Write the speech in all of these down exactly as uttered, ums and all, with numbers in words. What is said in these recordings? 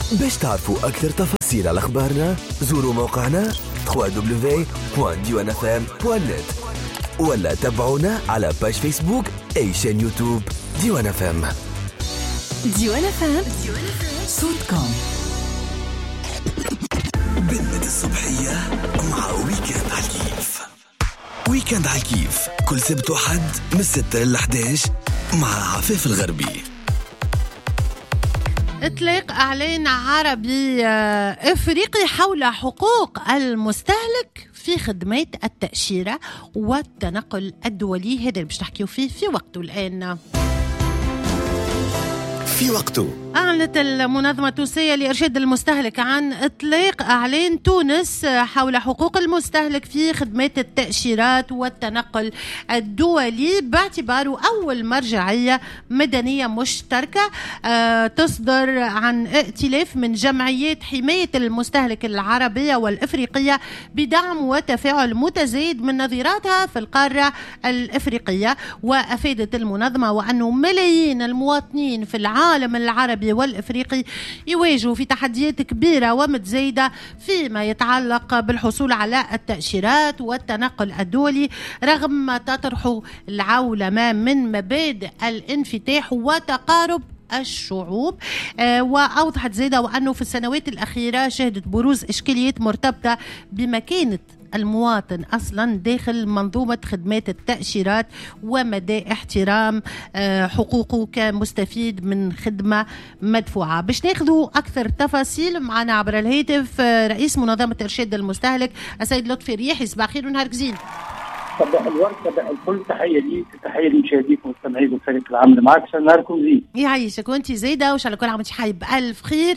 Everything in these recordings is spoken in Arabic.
باش تعرفوا أكثر تفاصيل على أخبارنا زوروا موقعنا دبليو دبليو دبليو دوت ديوان اف ام دوت نت ولا تابعونا على باج فيسبوك أي شان يوتيوب ديوان اف ام. ديوان اف ام صوتكم. بالمد الصبحية مع ويكند على الكيف. ويكند على الكيف كل سبت وحد من ستة للحد عشر مع عفاف الغربي. إطلاق إعلان عربي إفريقي حول حقوق المستهلك في خدمات التأشيرة والتنقل الدولي، هذا اللي باش نحكيو فيه في وقته الآن. في وقته أعلنت المنظمة التونسية لإرشاد المستهلك عن إطلاق إعلان تونس حول حقوق المستهلك في خدمات التأشيرات والتنقل الدولي باعتباره أول مرجعية مدنية مشتركة أه تصدر عن ائتلاف من جمعيات حماية المستهلك العربية والإفريقية بدعم وتفاعل متزايد من نظيراتها في القارة الإفريقية. وأفادت المنظمة وأنه ملايين المواطنين في العالم العربي والإفريقي يواجهوا في تحديات كبيرة ومتزايدة فيما يتعلق بالحصول على التأشيرات والتنقل الدولي رغم ما تطرح العولمة من مبادئ الانفتاح وتقارب الشعوب. آه وأوضحت زيادة وأنه في السنوات الأخيرة شهدت بروز إشكاليات مرتبطة بمكانة المواطن أصلا داخل منظومة خدمات التأشيرات ومدى احترام آه حقوقه كمستفيد من خدمة مدفوعة. باش ناخذوا أكثر تفاصيل معنا عبر الهاتف آه رئيس منظمة إرشاد المستهلك السيد لطفي رياحي. صباح الخير ونهار زين. صباح الورد، صباح الكل، تحية ليك، تحية لمشاهديكم والمستمعين وفريق العمل معك. نهاركم زين. يعيشك وانت زايدة وإن شاء الله كل عام وانت حي بألف خير.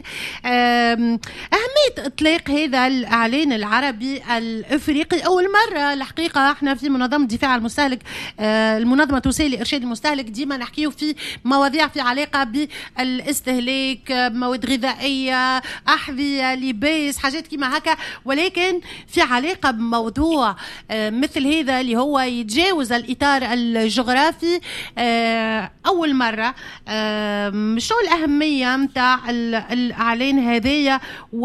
أهمية إطلاق هذا الإعلان العربي الإفريقي أول مرة الحقيقة احنا في منظمة دفاع المستهلك المنظمة التونسية لإرشاد المستهلك ديما نحكيه في مواضيع في علاقة بالاستهلاك، مواد غذائية، أحذية، لباس، حاجات كما هكا، ولكن في علاقة بموضوع مثل هذا اللي هو يتجاوز الإطار الجغرافي أول مرة. شو الأهمية متاع الإعلان هذايا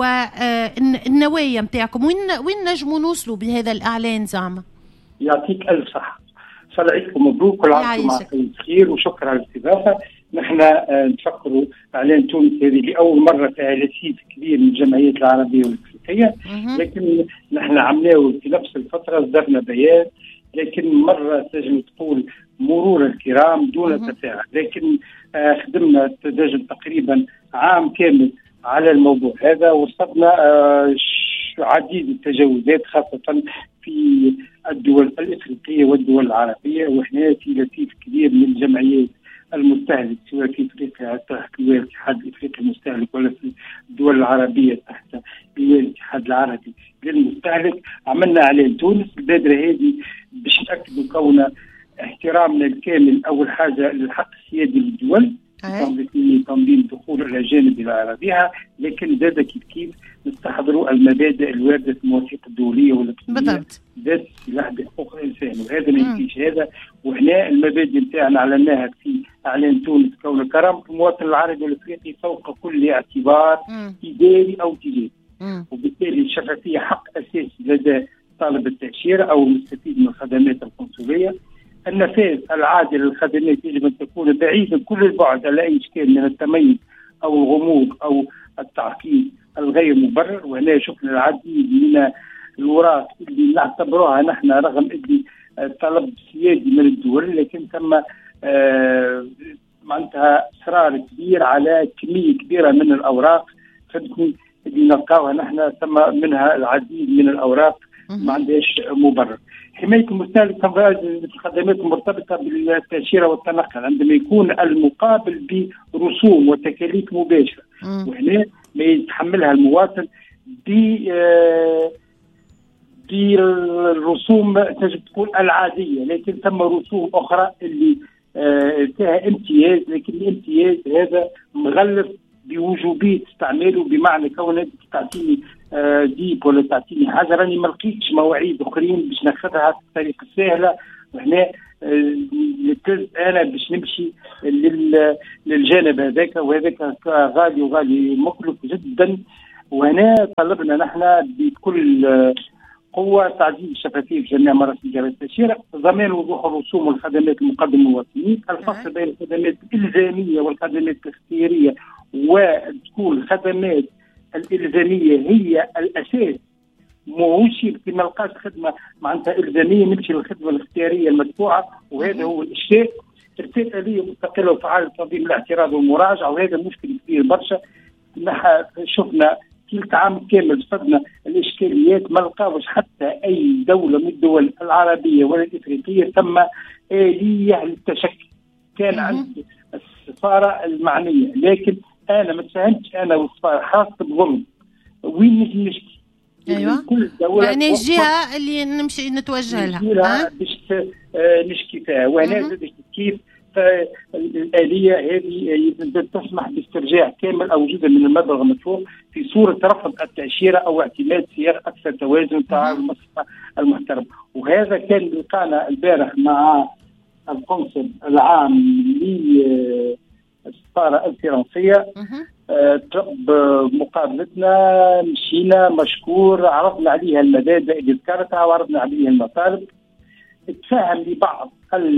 والنوايا متاعكم؟ وين وين نجموا نوصلوا بهذا الإعلان زعما؟ يعطيك ألف صحة، صلى عليكم مبروك كل عام وانتم بخير وشكرا على الاستضافة. نحن نفكروا إعلان تونس هذه لأول مرة في هالسيف كبير من الجمعيات العربية والإفريقية، لكن نحن عملناه في نفس الفترة، صدرنا بيان، لكن مرة تجم تقول مرور الكرام دون تفاعل، لكن آه خدمنا تجم تقريبا عام كامل على الموضوع هذا، وصلنا آه عديد التجاوزات خاصة في الدول الإفريقية والدول العربية، وإحنا في لطيف كبير من جمعيات المستهلك سواء في افريقيا تحت لواء الاتحاد الافريقي المستهلك ولا في الدول العربيه تحت لواء الاتحاد العربي للمستهلك. عملنا اعلان تونس. البادره هذه باش ناكدوا كون احترامنا الكامل اول حاجه للحق السيادي للدول في تنظيم دخول الاجانب الى اراضيها، لكن زاد كيف كيف نستحضروا المبادئ الوارده في المواثيق الدوليه والاقليميه ذات سلاح بحقوق الانسان، وهذا ما يمكنش هذا. وهنا المبادئ نتاعنا اعلناها في اعلان تونس كون كرامه المواطن العربي والافريقي فوق كل اعتبار اداري او تجاري، وبالتالي الشفافيه حق اساسي لدى طالب التاشيره او المستفيد من الخدمات القنصليه. النفاذ العادل للخدمات يجب ان تكون بعيدا كل البعد على اي اشكال من التميز او الغموض او التعقيد الغير مبرر. وهنا شفنا العديد من الوراث اللي نعتبروها نحن رغم اللي طلب سيادي من الدول، لكن تم آه معناتها اصرار كبير على كميه كبيره من الاوراق فهمتني اللي نلقاوها نحن، ثم منها العديد من الاوراق ما عندهاش مبرر. حمايه المستهلك الخدمات المرتبطه بالتاشيره والتنقل عندما يكون المقابل برسوم وتكاليف مباشره، وهنا ما يتحملها المواطن بالرسوم تجب تكون العاديه، لكن ثم رسوم اخرى اللي فيها امتياز، لكن الامتياز هذا مغلف بوجوبيه استعماله، بمعنى كونك تعطيني ديب ولا تعطيني حاجه راني ما لقيتش مواعيد اخرين باش ناخذها بالطريقه السهله وهنا لتز انا باش نمشي للجانب هذاك، وهذاك غالي وغالي مكلف جدا. وهنا طلبنا نحن بكل قوة تعزيز الشفافية في جميع مراسم إجراء التأشيرة، ضمان وضوح الرسوم والخدمات المقدمة للمواطنين، الفصل بين الخدمات الإلزامية والخدمات الاختيارية، وتكون الخدمات الإلزامية هي الأساس، موش كما لقاش خدمة معناتها إلزامية نمشي للخدمة الاختيارية المدفوعة، وهذا هو الإشكال. ترتيب آلية مستقلة وفعالة تنظيم الاعتراض والمراجعة، وهذا مشكل كبير برشا. نحن شفنا كل عام كامل صدنا الاشكاليات، ما لقاوش حتى اي دوله من الدول العربيه ولا الافريقيه ثم اليه للتشكل. كان عند السفاره المعنيه، لكن انا ما تفهمتش انا والسفاره حاسه بظلم. وين نجي نشكي؟ ايوه كل دوله يعني الجهه اللي نمشي نتوجه لها باش نشكي فيها. وهنا زاد كيف فالآلية هذه تسمح باسترجاع كامل أو جزء من المبلغ المدفوع في صورة رفض التأشيرة أو اعتماد سياق أكثر توازن وتعاون المصلحة المحترم. وهذا كان لقانا البارح مع القنصل العام للسفارة الفرنسية. طلب مقابلتنا، مشينا مشكور، عرضنا عليها المبادئ اللي ذكرتها وعرضنا عليها المطالب، تفاهم لبعض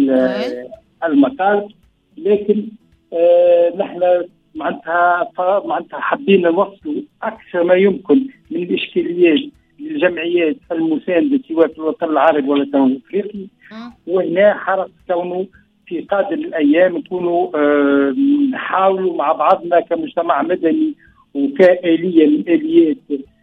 المطالب، لكن آه نحن معناتها معناتها حابين نوصلوا اكثر ما يمكن من الاشكاليات للجمعيات المسانده سواء في الوطن العربي ولا الوطن الافريقي. وهنا حرص كونه في قادم الايام نكونوا آه نحاولوا مع بعضنا كمجتمع مدني وكآلية من آليات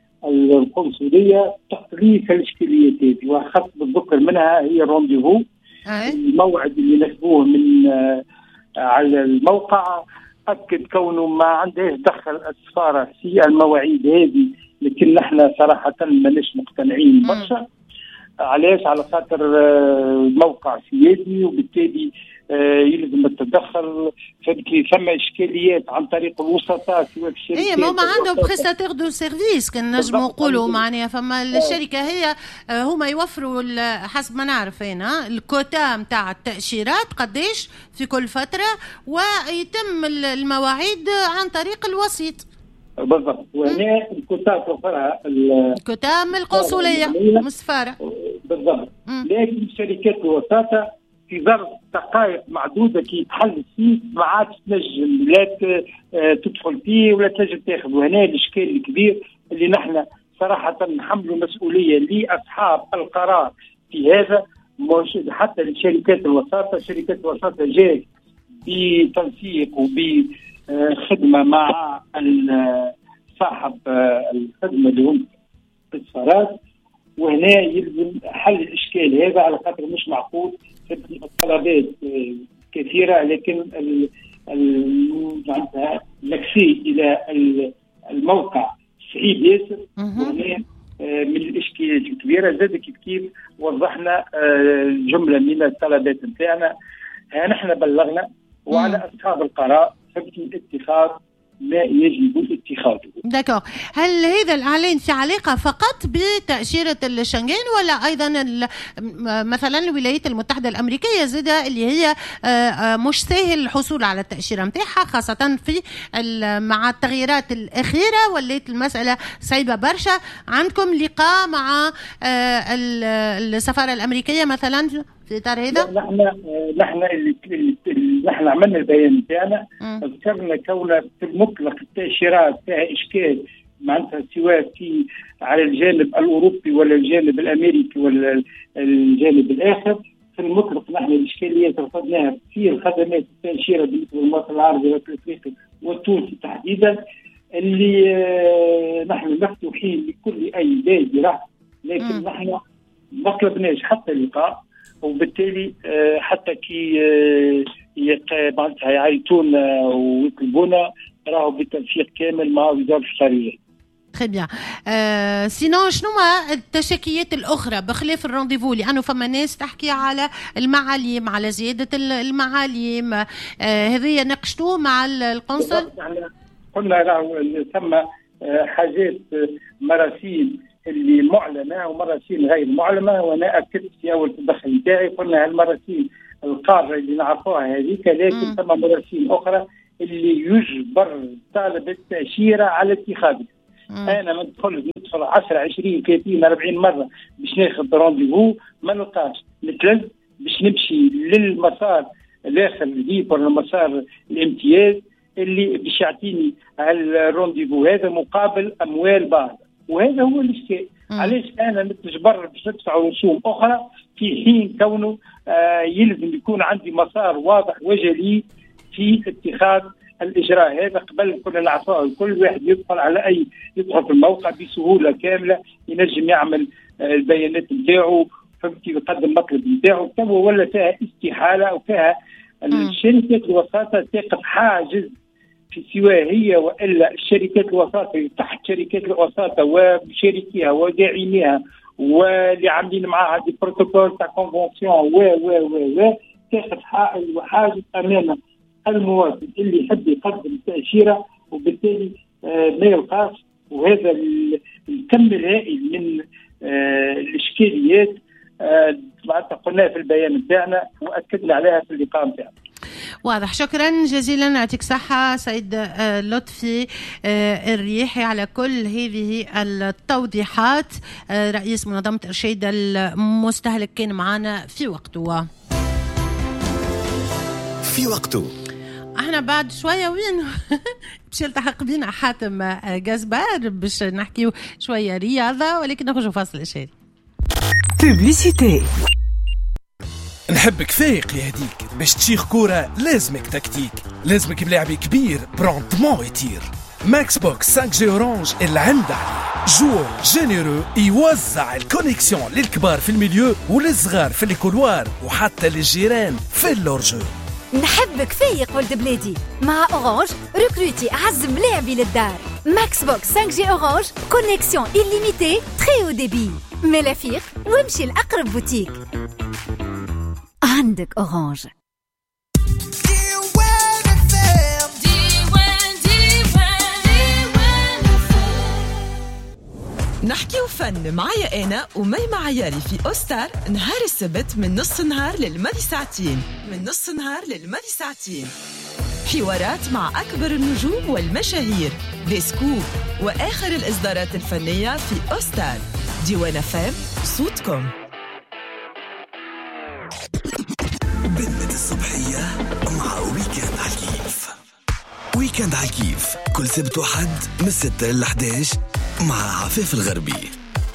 القنصلية تقليص الاشكاليات هذه، وخاصة بالذكر منها هي الرونديفو، الموعد اللي نكتبوه من آه على الموقع. أكد كونه ما عندهاش دخل السفارة في المواعيد هذه، لكن نحن صراحة ماناش مقتنعين برشا. علاش؟ على خاطر آه موقع سيادي، وبالتالي آه يلزم التدخل. فبكي ثم اشكاليات عن طريق الوسطاء سواء في الشركات. اي ما عندهم بريستاتير دو سيرفيس كان نجموا نقولوا معناها. فما الشركه هي هما يوفروا حسب ما نعرف هنا الكوتا نتاع التاشيرات قديش في كل فتره، ويتم المواعيد عن طريق الوسيط. بالضبط. وهنا الكوتا توفرها الكوتا من القنصليه من السفاره. بالضبط. لكن شركات الوساطه في ظرف دقائق معدوده كي تحل فيه ما عادش تنجم لا تدخل فيه ولا تنجم تاخذ. وهنا الاشكال الكبير اللي نحن صراحه نحملوا مسؤوليه لاصحاب القرار في هذا، مش حتى لشركات الوساطه. شركات الوساطه جاء بتنسيق وبخدمه مع صاحب الخدمه اللي هم السفارات، وهنا يلزم حل الاشكال هذا على خاطر مش معقول. الطلبات كثيره لكن الاكسي الى الموقع صعيب ياسر، وهنا من الاشكاليات الكبيره. زاد كيف كيف وضحنا جمله من الطلبات نتاعنا، نحن بلغنا وعلى اصحاب القرار اتخاذ ما يجب اتخاذه. دكور. هل هذا الإعلان في علاقة فقط بتأشيرة الشنغين ولا أيضا مثلا الولايات المتحدة الأمريكية زادة اللي هي مش سهل الحصول على التأشيرة متاعها، خاصة في مع التغييرات الأخيرة وليت المسألة صعيبة برشا. عندكم لقاء مع السفارة الأمريكية مثلا في إطار هذا؟ نحن نحن نحن عملنا البيان بتاعنا، ذكرنا كون في المطلق التأشيرات فيها إشكال معناتها سواء في على الجانب الأوروبي ولا الجانب الأمريكي ولا الجانب الآخر. في المطلق نحن الإشكاليات رفضناها في الخدمات التأشيرة بالنسبة للمواطن العربي والأفريقي والتونسي تحديدا، اللي نحن مفتوحين لكل أي بادرة، لكن نحن ما طلبناش حتى لقاء. وبالتالي حتى كي معناتها يعيطونا ويطلبونا راهو بالتنسيق كامل مع وزارة الخارجية. تري بيان. آه سينو شنو ما التشكيات الأخرى بخلاف الرونديفو؟ لأنه فما ناس تحكي على المعاليم، على زيادة المعاليم، آه هذه ناقشتوه مع القنصل؟ قلنا راهو ثم حاجات مراسيم اللي معلنه ومراسيل غير معلنه، وانا اكدت في اول التدخل نتاعي قلنا هالمراسيل القاره اللي نعرفوها هذيك، لكن ثم مراسيل اخرى اللي يجبر طالب التاشيره على اتخاذها. انا ما ندخل ندخل عشرة عشرين ثلاثين أربعين مره باش ناخذ رونديفو ما نلقاش، نتلز باش نمشي للمسار الاخر اللي ولا المسار الامتياز اللي باش يعطيني الرونديفو هذا مقابل اموال باهظه، وهذا هو الاشكال. علاش انا نتجبر باش ندفع رسوم اخرى في حين كونه آه يلزم يكون عندي مسار واضح وجلي في اتخاذ الاجراء هذا. قبل كنا نعرفوه، كل واحد يدخل على اي يدخل في الموقع بسهوله كامله، ينجم يعمل آه البيانات نتاعو، فهمتي، يقدم مطلب نتاعو. تو ولا فيها استحاله وفيها الشركات الوساطه تقف حاجز في سواء هي والا الشركات الوساطه تحت شركات الوساطه وشركيها وداعميها واللي عاملين معاها دي بروتوكول تاع كونفونسيون و و و و تقف حاجز امام المواطن اللي يحب يقدم تاشيره، وبالتالي آه ما يلقاش. وهذا الكم الهائل من آه الاشكاليات آه قلناها في البيان بتاعنا واكدنا عليها في اللقاء بتاعنا. واضح. شكرا جزيلا، يعطيك صحة سيد لطفي الريحي على كل هذه التوضيحات. رئيس منظمة إرشاد المستهلك كان معنا في وقته في وقته. احنا بعد شوية وين باش يلتحق بينا حاتم جزبار باش نحكيو شوية رياضة، ولكن نخرجوا فاصل إشاري. بوبليسيتي. نحبك فايق يا هديك، باش تشيخ كورة لازمك تكتيك، لازمك ملاعب كبير برونتمون يطير. ماكس بوكس خمسة جي اورانج اللي عنده عليه جور جينيرو يوزع الكونيكسيون للكبار في الميليو وللصغار في الكولوار وحتى للجيران في اللورجو. نحبك فايق ولد بلادي، مع اورانج ريكروتي اعز ملاعبي للدار. ماكس بوكس خمسة جي اورانج كونيكسيون إليميتي تري او ديبي. ملافيق وامشي لأقرب بوتيك. عندك اورانج. نحكي وفن معايا أنا ومي معياري في أوستار نهار السبت من نص نهار للمالي ساعتين، من نص نهار للمالي ساعتين. حوارات مع أكبر النجوم والمشاهير، ديسكوب وآخر الإصدارات الفنية في أوستار. ديوان فام صوتكم. بالمد الصبحية مع ويكند على الكيف. ويكند على الكيف كل سبت وحد من ستة للأحد عشر مع عفاف الغربي.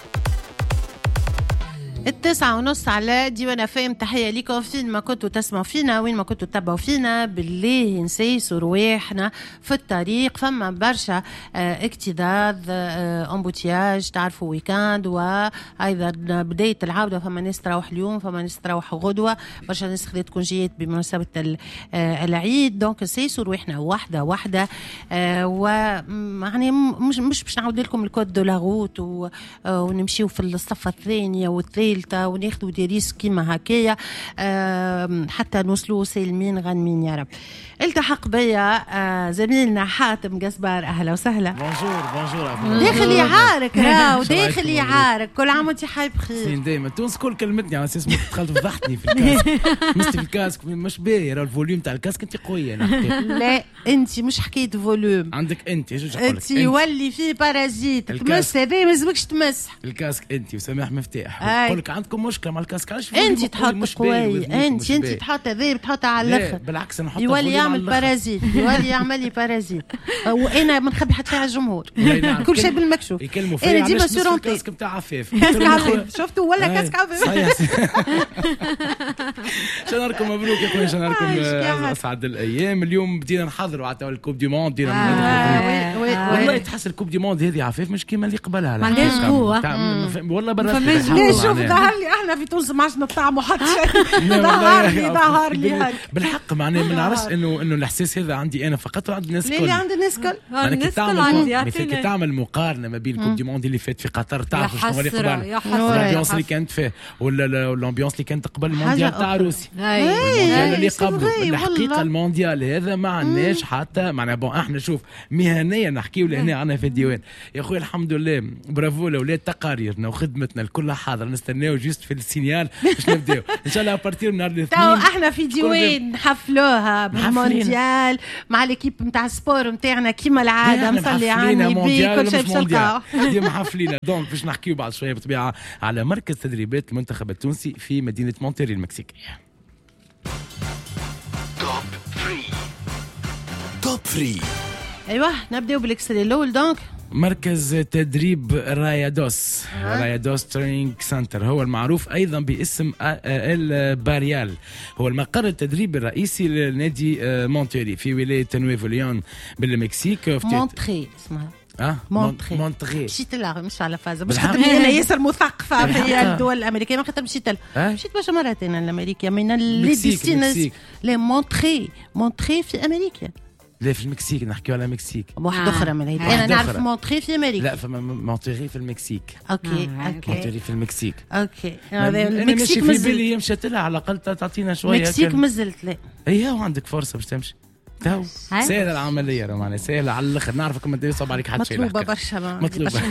التسعة ونص على ديوان فام. تحية لكم فين ما كنتوا تسمعوا فينا، وين ما كنتوا تتابعوا فينا. بالله نسيسوا رواحنا في الطريق، فما برشا اه اكتظاظ اه امبوتياج، تعرفوا ويكاند، وايضا بداية العودة. فما ناس تروح اليوم، فما ناس تروح غدوة، برشا ناس خذت كونجيات بمناسبة اه العيد. دونك نسيسوا رواحنا واحدة واحدة. اه ويعني مش مش باش نعاود لكم الكود دو لاغوت ونمشيو في الصفة الثانية والثالثة وناخذوا دي ريسك كيما هكايا حتى نوصلوا سالمين غانمين يا رب. التحق بيا زميلنا حاتم جزبار. اهلا وسهلا. بونجور بونجور. داخل يعارك راهو، داخل يعارك. كل عام وانت حي بخير. سين دايما تونس كل كلمتني على اساس ما دخلت فضحتني في الكاسك. مستي في الكاسك مش باهي، راه الفوليوم تاع الكاسك انت قويه. لا انت مش حكايه فوليوم، عندك انت ايش نقول لك، انت يولي فيه بارازيت تمس هذا ما لازمكش تمسح الكاسك. انت وسماح مفتاح نقول لك عندكم مشكله مع الكاسك، علاش انت تحط قوي؟ انت انت تحط هذا بتحطها على الاخر. بالعكس انا نحط يولي يعمل بارازيت، يولي يعمل لي بارازيت. وانا ما نخبي حتى على الجمهور. كل شيء بالمكشوف. انا ديما سورونتي الكاسك نتاع عفاف. كاسك عفاف شفتوا ولا كاسك عفاف. شناركم مبروك يا اخويا، شناركم اسعد الايام. اليوم بدينا نحضروا على الكوب دي موند. بدينا والله تحس الكوب دي موند هذه عفاف مش كيما اللي قبلها. ما عندهاش قوه والله برا. شوف ظهر لي احنا في تونس ما عادش نطعموا حتى شيء. ظهر لي ظهر لي بالحق. معناه ما نعرفش انه انه الاحساس هذا عندي انا فقط وعند الناس الكل. اللي عند الناس الكل. انا كي تعمل مثل تعمل مقارنه ما بين الكوب دي موند اللي فات في قطر، تعرف شنو اللي قبل الامبيونس اللي كانت فيه ولا الامبيونس اللي كانت قبل المونديال تاع روسيا، المونديال اللي قبله. الحقيقه المونديال هذا ما عندناش حتى معناها بون. احنا شوف مهنيا نحكيو لهنا هنا عنا في الديوان يا اخوي الحمد لله برافو لاولاد تقاريرنا وخدمتنا الكلها حاضر نستناو جيست في السينيال باش نبداو ان شاء الله بارتير نهار الاثنين. تو احنا في ديوان نحفلوها بالمونديال مع ليكيب نتاع السبور نتاعنا كيما العاده نصلي على النبي كل شيء باش نلقاو ديما حافلين. دونك باش نحكيو بعد شويه بطبيعه على مركز تدريبات المنتخب التونسي في مدينه مونتري المكسيكيه. توب ثلاثة توب ثلاثة ايوه نبداو بالاكستري الاول. دونك مركز تدريب رايادوس أه. رايادوس تريننج سنتر هو المعروف أيضا باسم الباريال، هو المقر التدريبي الرئيسي لنادي مونتري في ولاية نويفو ليون بالمكسيك. مونتري اسمها اه مونتري مونتري مشيت لها مش على فازة مش خاطر انا ياسر مثقفه في الدول الامريكيه ما خاطر مشيت لها مشيت باش مرات انا الامريكيه من اللي لا مونتري مونتري في امريكا لا في المكسيك نحكيو على المكسيك واحدة أخرى من هيك أنا نعرف مونتري في أمريكا. لا فما مونتري في المكسيك. أوكي أوكي مونتري في المكسيك. أوكي المكسيك في بالي مشات لها على الأقل تعطينا شوية. المكسيك مازلت لا. هي وعندك فرصة باش تمشي. تو سهلة العملية رمانة سهلة على الآخر نعرفك ما يصعب عليك حتى شيء. مطلوبة برشا مطلوبة.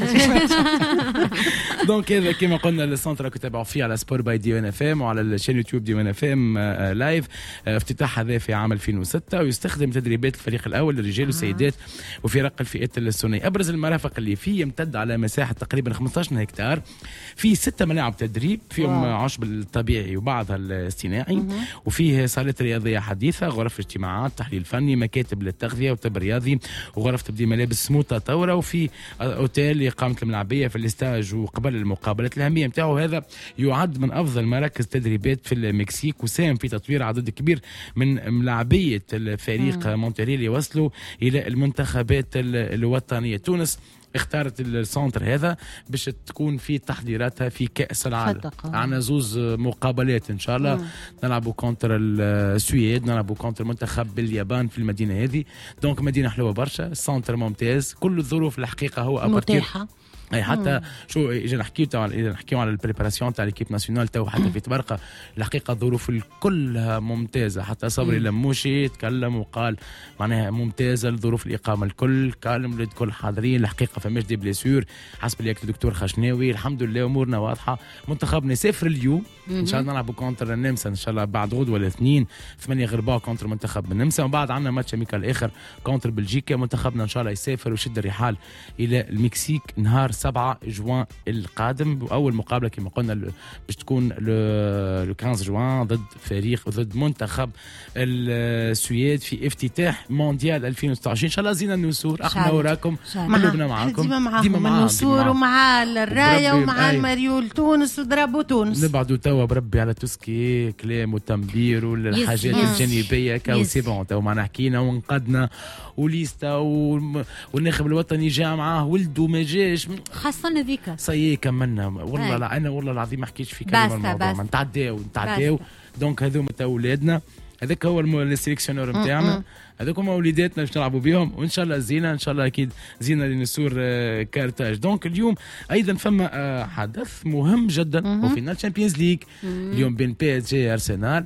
دونك هذا كما قلنا السنتر كتابعوا فيه على سبور باي دي ان اف ام وعلى الشين يوتيوب دي ان اف ام لايف. افتتاح هذا في عام ألفين وستة ويستخدم تدريبات الفريق الأول للرجال والسيدات وفي رق الفئات الثنائية. أبرز المرافق اللي فيه يمتد على مساحة تقريبا خمسة عشر هكتار، في ستة ملاعب تدريب فيهم عشب الطبيعي وبعضها الاصطناعي، وفيه صالات رياضية حديثة، غرف اجتماعات، تحليل فني، مكاتب للتغذية والطب الرياضي، وغرف تبديل ملابس متطورة، وفي أوتيل لإقامة الملاعبية في الاستاج وقبل المقابلات. الأهمية متاعه هذا يعد من أفضل مراكز تدريبات في المكسيك، وساهم في تطوير عدد كبير من ملاعبية الفريق مونتري اللي وصلوا إلى المنتخبات الوطنية. تونس اختارت السنتر هذا باش تكون في تحضيراتها في كأس العالم. عنا زوز مقابلات ان شاء الله مم. نلعبوا كونتر السويد، نلعبوا كونتر منتخب اليابان في المدينه هذه. دونك مدينه حلوه برشا، السنتر ممتاز، كل الظروف الحقيقه هو متاحه. اي حتى مم. شو اجا نحكيو تاع اذا نحكيو على البريباراسيون تاع ليكيب ناسيونال تو حتى في تبرقه الحقيقه الظروف كلها ممتازه. حتى صبري لموشي تكلم وقال معناها ممتازه الظروف الاقامه الكل كالم الكل حاضرين. الحقيقه فماش دي بليسور حسب اللي يكتب الدكتور خشناوي. الحمد لله امورنا واضحه. منتخبنا سافر اليوم ان شاء الله نلعبوا كونتر النمسا ان شاء الله بعد غدوه ولا اثنين ثمانية غرباء كونتر منتخب النمسا، وبعد عندنا ماتش اميكال اخر كونتر بلجيكا. منتخبنا ان شاء الله يسافر ويشد الرحال الى المكسيك نهار سبعة جوان القادم، واول مقابله كما قلنا باش تكون لو خمسة جوان ضد فريق ضد منتخب السويد في افتتاح مونديال ألفين وستة عشر. ان شاء الله زينا النسور احنا وراكم قلوبنا معاكم ديما معاكم ديما معاكم النسور ومع الرايه ومع المريول تونس وضربوا تونس. نبعدوا توا بربي على توسكي كلام وتنبير والحاجات الجانبيه كاو سي بون تو معنا حكينا ونقدنا وليستا والناخب الوطني جاء معاه ولده ما جاش خاصة هذيك صايي كملنا والله لا انا والله العظيم ما حكيتش في كلمه الموضوع ما نتعداو نتعداو. دونك هذوما تا اولادنا هذاك هو السيليكسيونور نتاعنا هذوك هما وليداتنا باش نلعبوا بهم وان شاء الله زينه ان شاء الله اكيد زينه لنسور كارتاج. دونك اليوم ايضا فما حدث مهم جدا وفينال تشامبيونز ليج اليوم بين بي اس جي ارسنال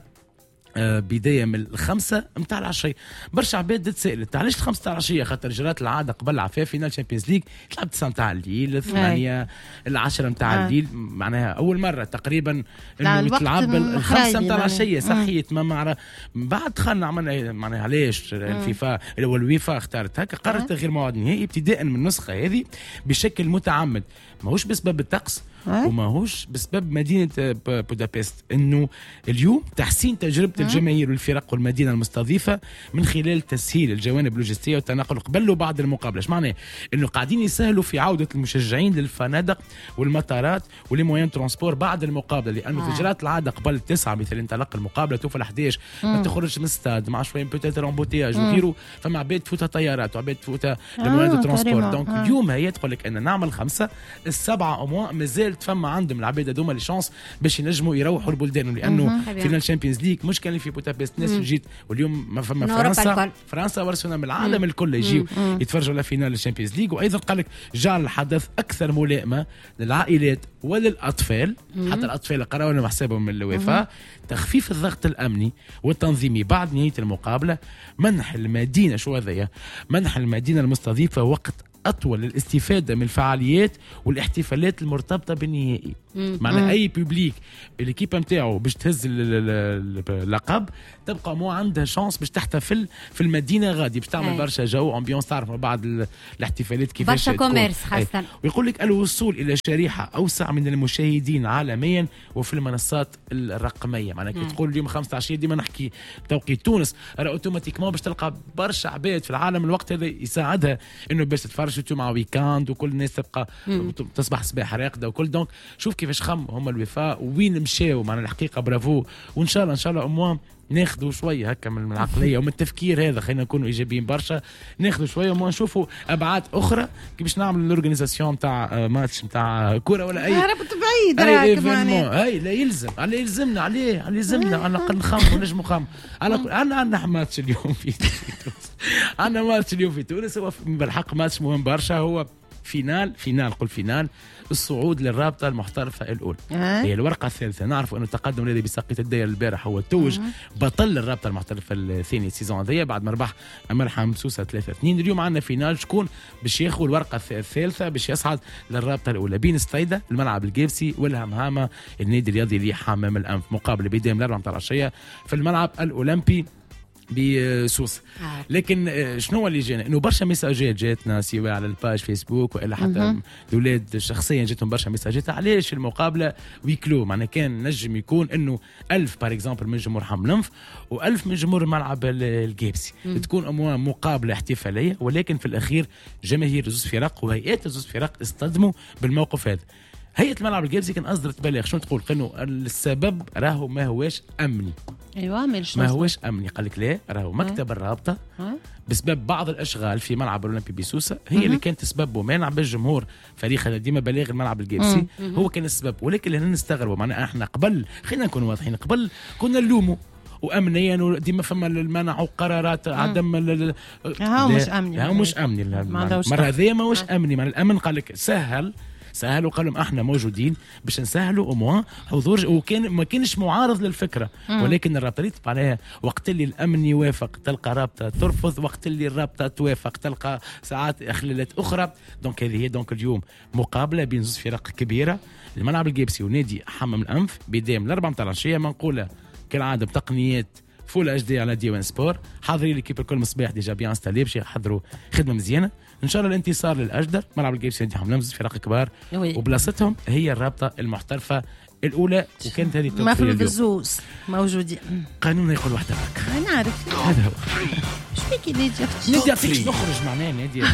بدايه من الخمسه نتاع العشيه. برشا عباد تسالت علاش الخمسه نتاع العشيه؟ خاطر جرات العاده قبل عفاف فينال تشامبيونز ليج تلعب تسعة نتاع الليل الثمانيه العشرة نتاع الليل، معناها اول مره تقريبا انه تلعب الخمسه نتاع العشيه صحيح. ما مع بعد دخلنا عملنا معناها علاش الفيفا او الويفا اختارت هكا قررت تغيير موعد نهائي ابتداء من النسخه هذه بشكل متعمد، ماهوش بسبب الطقس وماهوش بسبب مدينة بودابست، انه اليوم تحسين تجربة الجماهير والفرق والمدينة المستضيفة من خلال تسهيل الجوانب اللوجستية والتنقل قبل وبعد المقابلة. ايش معناه؟ انه قاعدين يسهلوا في عودة المشجعين للفنادق والمطارات ولموين ترانسبور بعد المقابلة، لانه في جرات العادة قبل التسعة مثل انطلاق المقابلة توفى الحداش ما تخرج من الستاد مع شوية بوتيتر امبوتياج وغيره، فما عباد تفوتها طيارات وعباد تفوتها لموين ترانسبور. دونك اليوم هي تقول لك ان نعمل خمسة السبعة اموا مازال تفهم عندهم العباد هذوما لي شانس باش ينجموا يروحوا لبلدانهم، لانه فينال تشامبيونز ليج مش كان في بودابست ناس جيت واليوم ما فما فرنسا فرنسا ورسونا من العالم الكل يجيو يتفرجوا على فينال الشامبيونز ليج. وايضا قال لك جعل الحدث اكثر ملائمه للعائلات وللاطفال، حتى الاطفال قراوا لهم حسابهم من الوفاء، تخفيف الضغط الامني والتنظيمي بعد نهايه المقابله، منح المدينه شو هذايا منح المدينه المستضيفه وقت اطول للاستفاده من الفعاليات والاحتفالات المرتبطه بالنهائي. معنى اي بوبليك الكيبه نتاعو باش تهز اللقب تبقى مو عندها شانس باش تحتفل في المدينه غادي باش تعمل برشا جو امبيونس. تعرف بعض الاحتفالات كيفاش برشا كوميرس خاصه. ويقول لك الوصول الى شريحه اوسع من المشاهدين عالميا وفي المنصات الرقميه. معناها كي تقول اليوم خمسة عشر ديما نحكي توقيت تونس راه اوتوماتيكمون باش تلقى برشا عباد في العالم الوقت هذا يساعدها انه باش تتفرج مع ويكاند وكل الناس تبقى تصبح صباح راقده وكل. دونك شوف كيفاش خم هم الوفاء وين مشاو. معناها الحقيقه برافو. وان شاء الله ان شاء الله اموان ناخذوا شويه هكا من العقليه ومن التفكير هذا. خلينا نكونوا ايجابيين برشا ناخذوا شويه وما نشوفوا ابعاد اخرى كي باش نعمل الاورغانيزاسيون تاع ماتش نتاع كره ولا اي هربت بعيد راك معناها هاي لا يلزم على يلزمنا عليه على يلزمنا على الاقل نخمم ونجموا نخمم على انا عندنا ماتش اليوم في تونس. عندنا ماتش اليوم في تونس هو بالحق ماتش مهم برشا. هو فينال فينال قل فينال الصعود للرابطه المحترفه الاولى. أه؟ هي الورقه الثالثه. نعرف انه التقدم الذي بساقية الداير البارح هو توج أه؟ بطل الرابطه المحترفه الثانيه السيزون هذيا بعد ما ربح مرحله مسوسه ثلاثة اثنين. اليوم عندنا فينال شكون باش ياخذ الورقه الثالثه باش يصعد للرابطه الاولى بين ستايده الملعب الجيبسي والهمهامه النادي الرياضي لحمام الانف. مقابله بدايه من الأربعة العشيه في الملعب الاولمبي بسوس. لكن شنو اللي جانا انه برشا مساجات جاتنا سواء على الباج فيسبوك والا حتى الاولاد شخصيا جاتهم برشا مساجات علاش المقابله ويكلو. معناها كان نجم يكون انه ألف بار اكزامبل من جمهور حمام الانف وألف من جمهور الملعب الجيبسي تكون اموال مقابله احتفاليه. ولكن في الاخير جماهير زوز فرق وهيئات زوز فرق اصطدموا بالموقف هذا. هيئة الملعب الجيبسي كان أصدرت بلاغ. شنو تقول؟ قالوا السبب راهو ما هواش أمني. ايوه ما هواش أمني. قال لك لا راهو مكتب الرابطة بسبب بعض الأشغال في ملعب الأولمبي بسوسة هي اللي كانت تسبب ومانع بالجمهور فريق ديما بلاغ الملعب الجيبسي هو كان السبب. ولكن هنا نستغربوا معناها احنا قبل خلينا نكون واضحين قبل كنا نلوموا وامنيا وديما فما المنع وقرارات عدم هاو مش امني هاو مش امني المره هذه ما هوش امني. معناها الامن قال لك سهل سهلوا قالوا احنا موجودين باش نسهلوا اموا حضور وكان ما كانش معارض للفكره. ولكن الرابطه تطبق عليها وقت اللي الامن يوافق تلقى رابطه ترفض وقت اللي الرابطه توافق تلقى ساعات اخلالات اخرى. دونك هذه هي دونك اليوم مقابله بين زوج فرق كبيره الملعب الجيبسي ونادي حمام الانف بدايه من الأربعة متاع العشيه منقوله كالعاده بتقنيات فول اتش دي على ديوان سبور. حاضرين ليكيب الكل مصباح ديجا بيان انستالي باش يحضروا خدمه مزيانه ان شاء الله. الانتصار للاجدر ملعب الجيبسي نادي حمام الانف فرق كبار وبلاصتهم هي الرابطه المحترفه الاولى. وكانت هذه ما في البزوز موجودين قانون يقول واحده هكا انا عارف هذا هو. ايش فيك نادي اختي نادي فيكش نخرج معناه نادي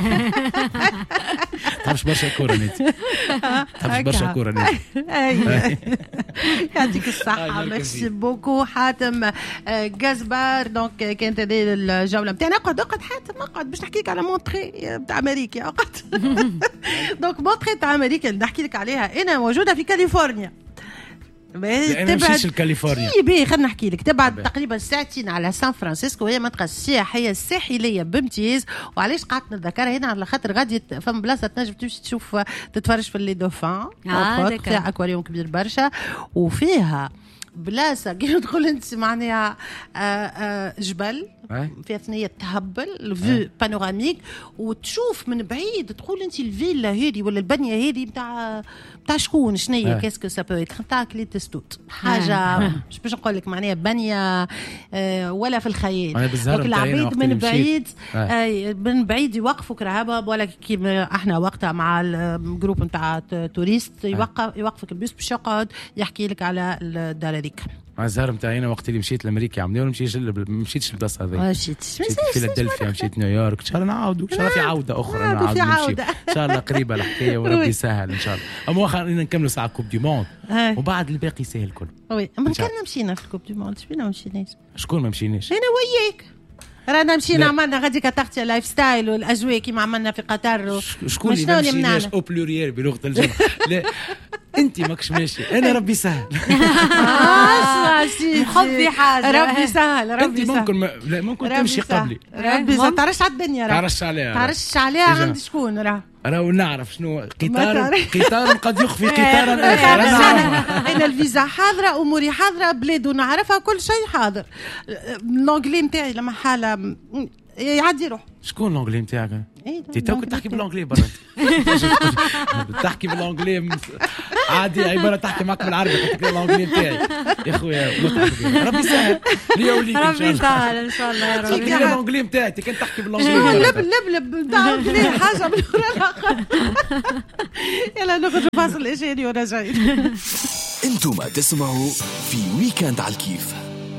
تعرفش برشا كوره نادي تعرفش برشا كوره نادي. ايوه يعطيك الصحه. ميرسي بوكو حاتم جازبار. دونك كانت هذه الجوله نتاعنا. اقعد اقعد حاتم اقعد باش نحكي لك على مونتري نتاع امريكا. اقعد دونك مونتري نتاع امريكا اللي نحكي لك عليها انا موجوده في كاليفورنيا. انا مشيتش لكاليفورنيا. اي خلينا نحكي لك. تبعد تقريبا ساعتين على سان فرانسيسكو. هي منطقه سياحيه ساحليه بامتياز. وعلاش قعدت نتذكرها هنا على خاطر غادي فما بلاصه تنجم تمشي تشوف تتفرج في اللي دوفان آه فيها اكواريوم كبير برشا وفيها بلاصه كي تقول انت معناها جبل فيها ثنيه تهبل في بانوراميك وتشوف من بعيد تقول انت الفيلا هذه ولا البنيه هذه نتاع نتاع شكون شنية كاسكو سا بو ايتر نتاع كليت ستوت حاجه مش باش نقول لك معناها بنيه ولا في الخيال. دونك العبيد من بعيد اي من بعيد يوقفوك رهبه ولا كيما احنا وقتها مع الجروب نتاع توريست يوقف يوقفك البيس باش يقعد يحكي لك على الدار هذيك. الزهر نتاعي وقت اللي مشيت لامريكا عملوا مشيتش مشيتش للبلاصه هذه. مشيت مشيت فيلادلفيا مشيت نيويورك. ان شاء الله نعاودوا ان شاء الله في عوده اخرى نعاودوا نمشي ان شاء الله قريبه الحكايه وربي يسهل ان شاء الله. اما خلينا نكملوا ساعه كوب دي موند وبعد الباقي سهل كله. وي اما كنا مشينا في الكوب دي موند شبينا ما مشيناش. شكون ما مشيناش؟ انا وياك رانا مشينا عملنا غادي كتختي لايف ستايل والاجواء كيما عملنا في قطر. شكون اللي ما مشيناش او بلوريال بلغه الجمع؟ لا انت ماكش ماشي انا ربي سهل. حبي حاجه ربي سهل ربي سهل. ممكن ما... لا ممكن تمشي قبلي. ربي سهل تعرش على الدنيا راه تعرش عليها تعرش عليها عند شكون راه راهو نعرف شنو قطار قطار قد يخفي قطارا اخر. انا الفيزا حاضره اموري حاضره بلاد ونعرفها كل شيء حاضر. الانجلي نتاعي لما حاله يعدي روح. شكون لونجلي نتاعك؟ إيه انت تو كنت تحكي باللونجلي برا تحكي باللونجلي عادي عباره تحكي معك بالعربي تحكي باللونجلي نتاعي يا خويا ربي يسهل لي وليك ربي يسهل ان شاء الله يا ربي. تحكي باللونجلي نتاعي كنت تحكي باللونجلي لب لب لب تعرف ليه حاجه من ورا الاخر. يلا نخرج فاصل اجاني وراجعين. انتم تسمعوا في ويكاند على الكيف.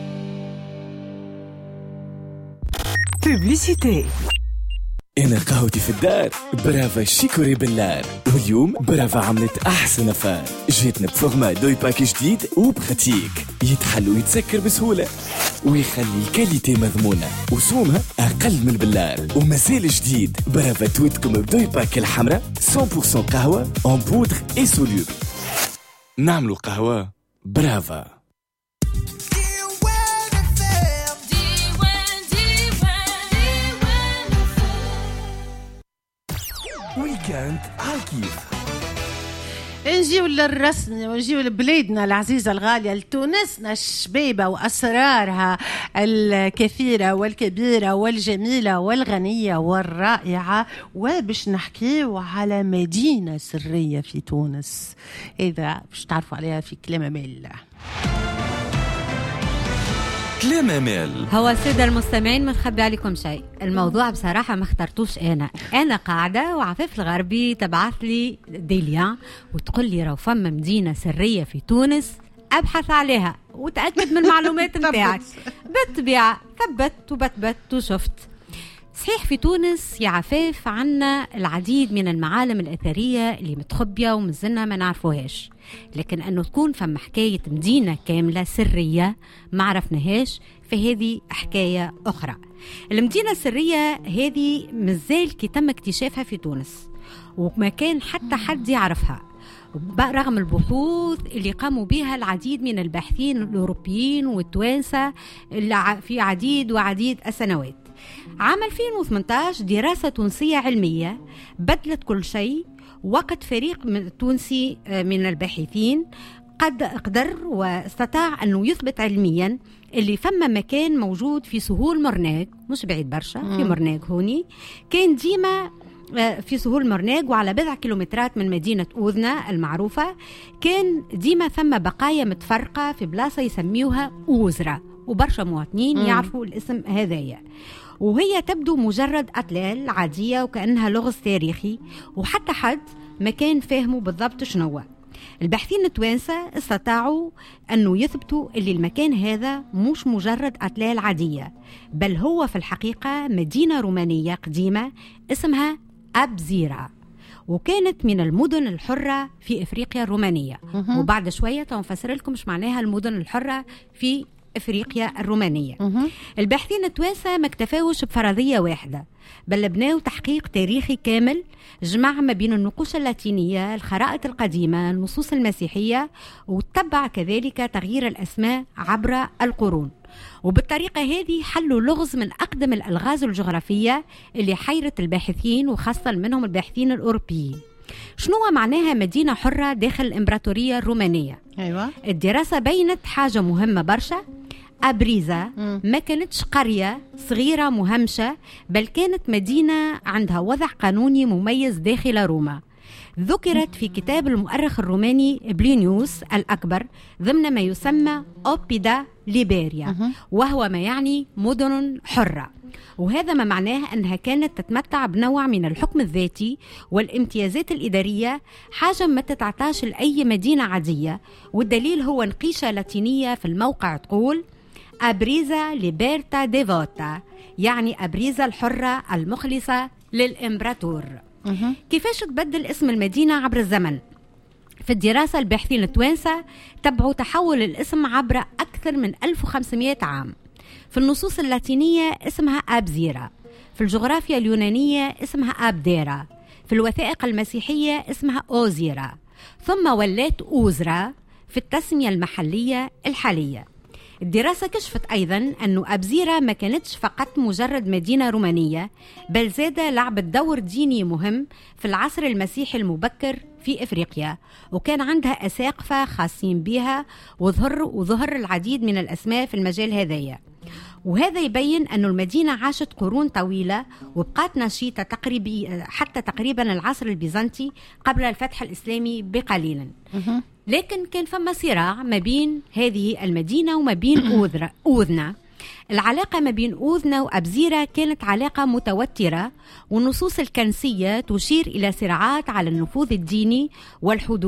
بوبليسيتي. انا قهوتي في الدار برافا شيكوري بالنار، واليوم برافا عملت احسن فان جيتنا بفورما دوي باك جديد وبخاتيك يتحل ويتسكر بسهوله ويخلي الكاليتي مضمونه وسومها اقل من بالنار. ومازال جديد برافا تويتكم بدوي باك الحمراء مية بالمية قهوه اون بودر اي سوليوبل. نعملوا قهوه برافا. ويكاند عالكيف. نجيو للرسمي ونجيو لبلادنا العزيزة الغالية لتونسنا الشبيبة وأسرارها الكثيرة والكبيرة والجميلة والغنية والرائعة، وباش نحكيو على مدينة سرية في تونس إذا باش تعرفوا عليها في كلام أمال. كلام أمال. هو السادة المستمعين ما نخبي عليكم شيء، الموضوع بصراحة ما اخترتوش أنا أنا قاعدة وعفاف الغربي تبعث لي ديليان وتقول لي راهو فما مدينة سرية في تونس أبحث عليها وتأكد من المعلومات نتاعك. بالطبيعة ثبت وبتبت وشفت. صحيح في تونس يا عفاف عنا العديد من المعالم الأثرية اللي متخبية ومزلنا ما نعرفوهاش، لكن أنه تكون فما حكاية مدينة كاملة سرية ما عرفناهاش فهذه حكاية أخرى. المدينة السرية هذه مازال كي تم اكتشافها في تونس وما كان حتى حد يعرفها رغم البحوث اللي قاموا بها العديد من الباحثين الأوروبيين والتوانسة في عديد وعديد السنوات. عام ألفين وثمانية عشر دراسة تونسية علمية بدلت كل شيء، وقت فريق تونسي من الباحثين قد قدر واستطاع أنه يثبت علميا اللي فما مكان موجود في سهول مرناق مش بعيد برشا في مرناق هوني، كان ديما في سهول مرناق وعلى بضع كيلومترات من مدينة أوذنة المعروفة، كان ديما ثم بقايا متفرقة في بلاصة يسميوها أوزرة وبرشا مواطنين مم. يعرفوا الاسم هذايا، وهي تبدو مجرد أتلال عادية وكأنها لغز تاريخي وحتى حد ما كان فاهمه بالضبط شنو. الباحثين التوانسة استطاعوا أنه يثبتوا أن المكان هذا مش مجرد أتلال عادية، بل هو في الحقيقة مدينة رومانية قديمة اسمها أبزيرا، وكانت من المدن الحرة في إفريقيا الرومانية. وبعد شوية تنفسر لكم مش معناها المدن الحرة في إفريقيا الرومانية. الباحثين التوانسة ما اكتفاوش بفرضية واحدة، بل بناو تحقيق تاريخي كامل جمع ما بين النقوش اللاتينية، الخرائط القديمة، النصوص المسيحية، وتبع كذلك تغيير الأسماء عبر القرون. وبالطريقة هذه حلوا لغز من أقدم الألغاز الجغرافية اللي حيرت الباحثين وخاصة منهم الباحثين الأوروبيين. شنو معناها مدينة حرة داخل الإمبراطورية الرومانية؟ أيوة. الدراسة بينت حاجة مهمة برشا، أبريزا ما كانتش قرية صغيرة مهمشة، بل كانت مدينة عندها وضع قانوني مميز داخل روما. ذكرت في كتاب المؤرخ الروماني بلينيوس الأكبر ضمن ما يسمى أوبيدا ليبيريا، وهو ما يعني مدن حرة، وهذا ما معناه أنها كانت تتمتع بنوع من الحكم الذاتي والامتيازات الإدارية، حاجة ما تتعطاش لأي مدينة عادية. والدليل هو نقيشة لاتينية في الموقع تقول أبريزا ليبرتا ديفوتا، يعني أبريزا الحرة المخلصة للإمبراطور. كيفاش تبدل اسم المدينة عبر الزمن؟ في الدراسة الباحثين التوانسة تبعوا تحول الاسم عبر أكثر من ألف وخمسمائة عام. في النصوص اللاتينية اسمها أبزيرا، في الجغرافيا اليونانية اسمها أبديرا، في الوثائق المسيحية اسمها أوزيرا، ثم ولات أوزرا في التسمية المحلية الحالية. الدراسة كشفت أيضا أن أبزيرا ما كانتش فقط مجرد مدينة رومانية، بل زاد لعبت دور ديني مهم في العصر المسيحي المبكر في إفريقيا، وكان عندها أساقفة خاصين بها، وظهر, وظهر العديد من الأسماء في المجال هذايا. وهذا يبين أن المدينة عاشت قرون طويلة وبقات نشيطة تقريبا حتى تقريبا العصر البيزنطي قبل الفتح الإسلامي بقليلا. لكن كان فما صراع ما بين هذه المدينة وما بين أوذنة. العلاقة ما بين أوذنة وأبزيرة كانت علاقة متوترة، والنصوص الكنسية تشير إلى صراعات على النفوذ الديني والحدود.